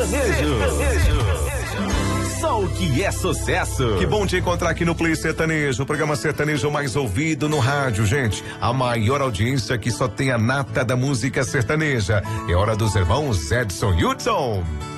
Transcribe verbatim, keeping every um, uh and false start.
sertanejo. Só o que é sucesso. Que bom te encontrar aqui no Play Sertanejo, o programa sertanejo mais ouvido no rádio, gente. A maior audiência que só tem a nata da música sertaneja. É hora dos irmãos Edson e Hudson.